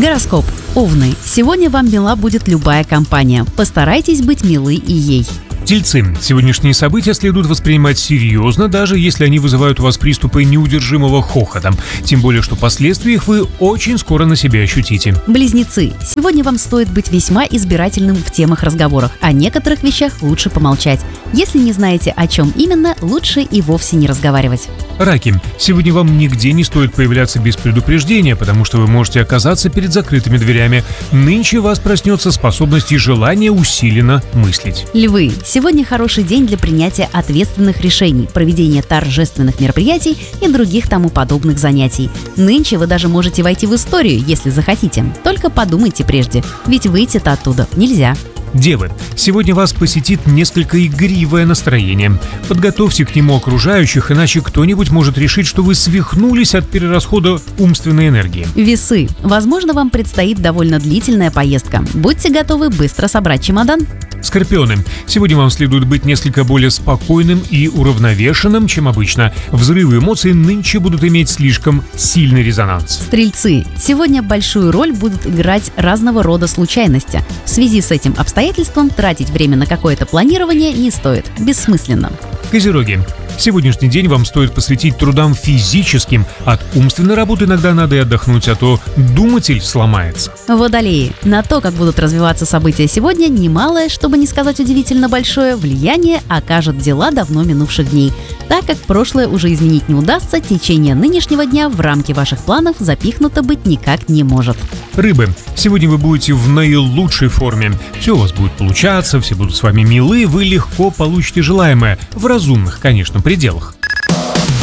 Гороскоп. Овны. Сегодня вам мила будет любая компания. Постарайтесь быть милы и ей. Тельцы. Сегодняшние события следует воспринимать серьезно, даже если они вызывают у вас приступы неудержимого хохота. Тем более, что последствия их вы очень скоро на себе ощутите. Близнецы. Сегодня вам стоит быть весьма избирательным в темах разговоров. О некоторых вещах лучше помолчать. Если не знаете, о чем именно, лучше и вовсе не разговаривать. Раки. Сегодня вам нигде не стоит появляться без предупреждения, потому что вы можете оказаться перед закрытыми дверями. Нынче вас проснется способность и желание усиленно мыслить. Львы. Сегодня хороший день для принятия ответственных решений, проведения торжественных мероприятий и других тому подобных занятий. Нынче вы даже можете войти в историю, если захотите. Только подумайте прежде, ведь выйти-то оттуда нельзя. Девы. Сегодня вас посетит несколько игривое настроение. Подготовьте к нему окружающих, иначе кто-нибудь может решить, что вы свихнулись от перерасхода умственной энергии. Весы. Возможно, вам предстоит довольно длительная поездка. Будьте готовы быстро собрать чемодан. Скорпионы. Сегодня вам следует быть несколько более спокойным и уравновешенным, чем обычно. Взрывы эмоций нынче будут иметь слишком сильный резонанс. Стрельцы. Сегодня большую роль будут играть разного рода случайности. В связи с этим обстоятельством тратить время на какое-то планирование не стоит. Бессмысленно. Козероги. Сегодняшний день вам стоит посвятить трудам физическим. От умственной работы иногда надо и отдохнуть, а то думатель сломается. Водолеи. На то, как будут развиваться события сегодня, немалое, чтобы не сказать удивительно большое, влияние окажет дела давно минувших дней. Так как прошлое уже изменить не удастся, течение нынешнего дня в рамки ваших планов запихнуто быть никак не может. Рыбы. Сегодня вы будете в наилучшей форме. Все у вас будет получаться, все будут с вами милы, вы легко получите желаемое. В разумных, конечно, пределах.